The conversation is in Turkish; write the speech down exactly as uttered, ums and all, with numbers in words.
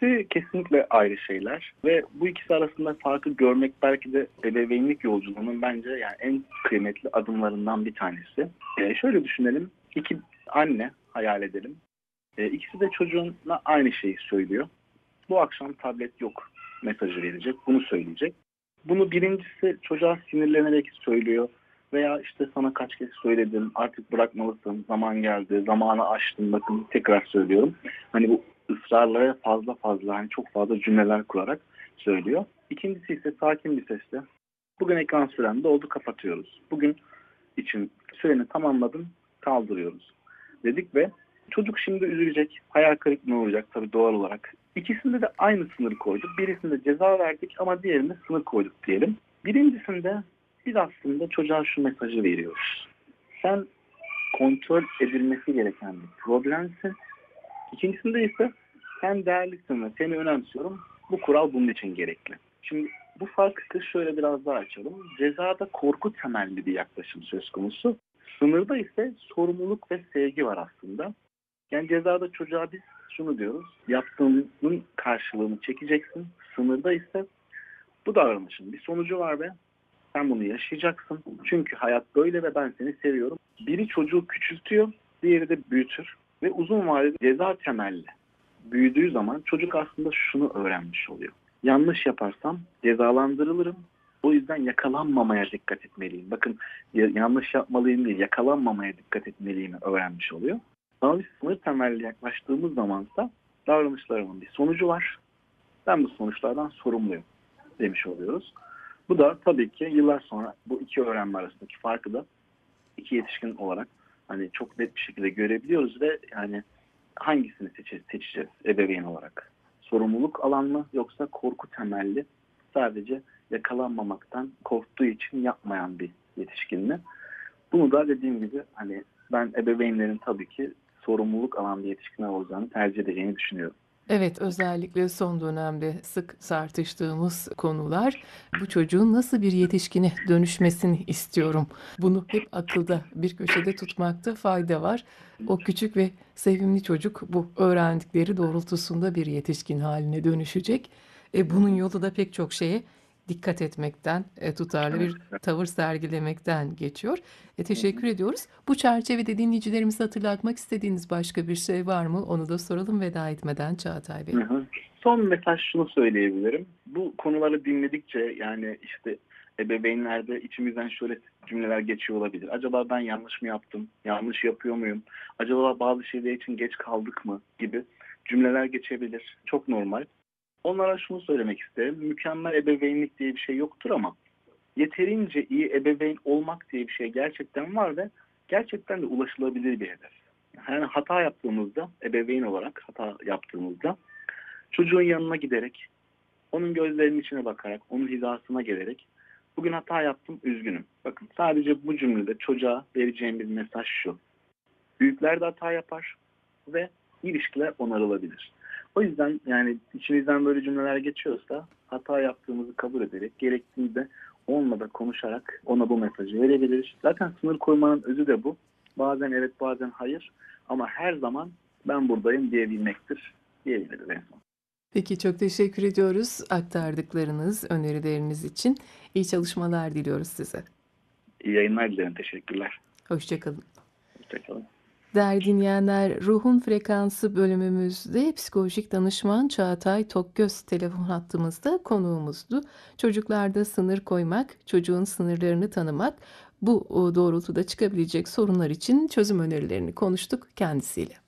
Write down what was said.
İkisi kesinlikle ayrı şeyler ve bu ikisi arasında farkı görmek belki de ebeveynlik yolculuğunun bence yani en kıymetli adımlarından bir tanesi. Ee, şöyle düşünelim, iki anne hayal edelim. Ee, ikisi de çocuğuna aynı şeyi söylüyor. Bu akşam tablet yok mesajı verecek, bunu söyleyecek. Bunu birincisi çocuğa sinirlenerek söylüyor veya işte sana kaç kez söyledim, artık bırakmalısın, zaman geldi, zamanı aştın, bakın tekrar söylüyorum. Hani bu ısrarlara fazla fazla, hani çok fazla cümleler kurarak söylüyor. İkincisi ise sakin bir sesle, bugün ekran süren doldu, kapatıyoruz. Bugün için süreni tamamladım, kaldırıyoruz dedik ve çocuk şimdi üzülecek, hayal kırıklığına uğrayacak tabii doğal olarak. İkisinde de aynı sınırı koyduk. Birisinde ceza verdik ama diğerinde sınır koyduk diyelim. Birincisinde biz aslında çocuğa şu mesajı veriyoruz. Sen kontrol edilmesi gereken bir problemsin. İkincisinde ise sen değerlisin ve seni önemsiyorum. Bu kural bunun için gerekli. Şimdi bu farkı şöyle biraz daha açalım. Cezada korku temelli bir yaklaşım söz konusu. Sınırda ise sorumluluk ve sevgi var aslında. Yani cezada çocuğa biz şunu diyoruz. Yaptığının karşılığını çekeceksin. Sınırda ise bu davranışın bir sonucu var ve sen bunu yaşayacaksın. Çünkü hayat böyle ve ben seni seviyorum. Biri çocuğu küçültüyor, diğeri de büyütür. Ve uzun vadede ceza temelli büyüdüğü zaman çocuk aslında şunu öğrenmiş oluyor. Yanlış yaparsam cezalandırılırım. O yüzden yakalanmamaya dikkat etmeliyim. Bakın yanlış yapmalıyım değil, yakalanmamaya dikkat etmeliyim öğrenmiş oluyor. Ama biz sınır temelli yaklaştığımız zamansa davranışlarımın bir sonucu var. Ben bu sonuçlardan sorumluyum demiş oluyoruz. Bu da tabii ki yıllar sonra bu iki öğrenme arasındaki farkı da iki yetişkin olarak hani çok net bir şekilde görebiliyoruz ve yani hangisini seçeceğiz, seçeceğiz ebeveyn olarak? Sorumluluk alan mı yoksa korku temelli sadece yakalanmamaktan korktuğu için yapmayan bir yetişkin mi? Bunu da dediğim gibi hani ben ebeveynlerin tabii ki sorumluluk alan bir yetişkinler olacağını tercih edeceğini düşünüyorum. Evet, özellikle son dönemde sık tartıştığımız konular bu çocuğun nasıl bir yetişkine dönüşmesini istiyorum. Bunu hep akılda bir köşede tutmakta fayda var. O küçük ve sevimli çocuk bu öğrendikleri doğrultusunda bir yetişkin haline dönüşecek. E, bunun yolu da pek çok şeye dikkat etmekten, e, tutarlı Evet. bir tavır sergilemekten geçiyor. E, Hı hı. teşekkür ediyoruz. Bu çerçevede dinleyicilerimize hatırlatmak istediğiniz başka bir şey var mı? Onu da soralım veda etmeden Çağatay Hı Bey. hı. Son mesaj şunu söyleyebilirim. Bu konuları dinledikçe yani işte ebeveynlerde içimizden şöyle cümleler geçiyor olabilir. Acaba ben yanlış mı yaptım? Yanlış yapıyor muyum? Acaba bazı şeyler için geç kaldık mı? Gibi cümleler geçebilir. Çok normal. Onlara şunu söylemek isterim. Mükemmel ebeveynlik diye bir şey yoktur ama yeterince iyi ebeveyn olmak diye bir şey gerçekten var ve gerçekten de ulaşılabilir bir hedef. Yani hata yaptığımızda, ebeveyn olarak hata yaptığımızda çocuğun yanına giderek, onun gözlerinin içine bakarak, onun hizasına gelerek bugün hata yaptım, üzgünüm. Bakın sadece bu cümlede çocuğa vereceğim bir mesaj şu. Büyükler de hata yapar ve ilişkiler onarılabilir. O yüzden yani içinizden böyle cümleler geçiyorsa hata yaptığımızı kabul ederek gerektiğinde onunla da konuşarak ona bu mesajı verebiliriz. Zaten sınır koymanın özü de bu. Bazen evet bazen hayır ama her zaman ben buradayım diyebilmektir diyebiliriz en son. Peki çok teşekkür ediyoruz aktardıklarınız, önerileriniz için. İyi çalışmalar diliyoruz size. İyi yayınlar dilerim. Teşekkürler. Hoşça kalın. Hoşçakalın. Değerli dinleyenler, Ruhun Frekansı bölümümüzde psikolojik danışman Çağatay Tokgöz telefon hattımızda konuğumuzdu. Çocuklarda sınır koymak, çocuğun sınırlarını tanımak, bu o, doğrultuda çıkabilecek sorunlar için çözüm önerilerini konuştuk kendisiyle.